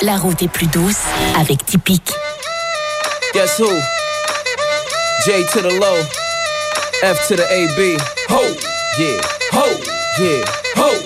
La route est plus douce avec Typique. Guess who? J to the low, F to the AB. Ho, yeah, ho, yeah, ho.